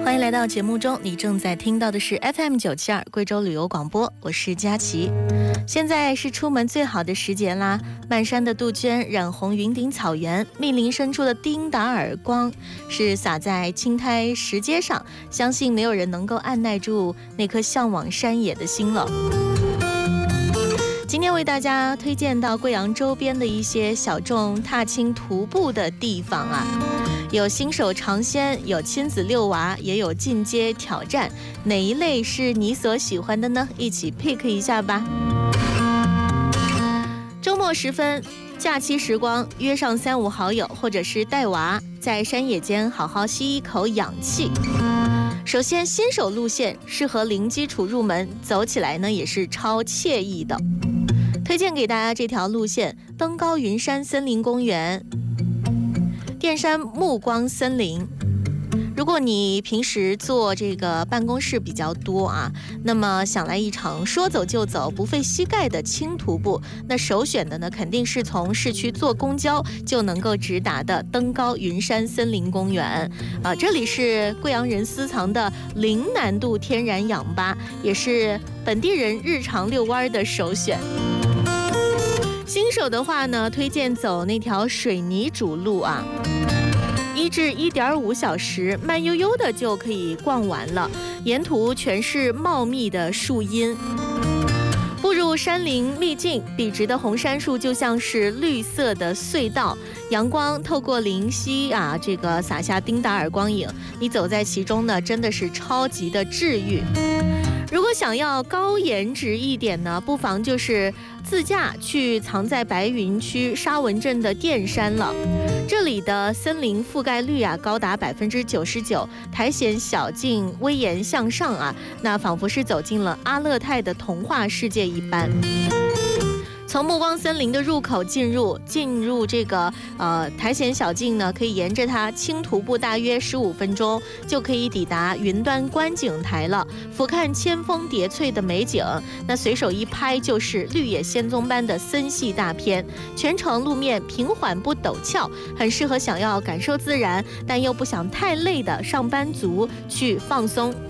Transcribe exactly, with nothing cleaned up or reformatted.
欢迎来到节目中，你正在听到的是 F M 九七二贵州旅游广播，我是佳琪。现在是出门最好的时节啦，漫山的杜鹃染红云顶草原，密林深处的丁达尔光是洒在青苔石阶上，相信没有人能够按耐住那颗向往山野的心了。今天为大家推荐到贵阳周边的一些小众踏青徒步的地方啊，有新手尝鲜，有亲子遛娃，也有进阶挑战，哪一类是你所喜欢的呢？一起 pick 一下吧。周末时分，假期时光，约上三五好友，或者是带娃，在山野间好好吸一口氧气。首先，新手路线适合零基础入门，走起来呢也是超惬意的。推荐给大家这条路线：登高云山森林公园、淀山暮光森林。如果你平时做这个办公室比较多啊，那么想来一场说走就走、不费膝盖的轻徒步，那首选的呢肯定是从市区坐公交就能够直达的登高云山森林公园啊。这里是贵阳人私藏的零难度天然氧吧，也是本地人日常遛弯的首选。新手的话呢，推荐走那条水泥主路啊，一至一点五小时，慢悠悠的就可以逛完了。沿途全是茂密的树荫，步入山林秘境，笔直的红杉树就像是绿色的隧道，阳光透过林隙啊，这个洒下丁达尔光影，你走在其中呢，真的是超级的治愈。如果想要高颜值一点呢，不妨就是自驾去藏在白云区沙文镇的淀山了。这里的森林覆盖率啊高达百分之九十九，苔藓小径蜿蜒向上啊，那仿佛是走进了阿勒泰的童话世界一般。从暮光森林的入口进入，进入这个呃苔藓小径呢，可以沿着它轻徒步大约十五分钟，就可以抵达云端观景台了，俯瞰千峰叠翠的美景。那随手一拍就是绿野仙踪般的森系大片，全程路面平缓不陡峭，很适合想要感受自然但又不想太累的上班族去放松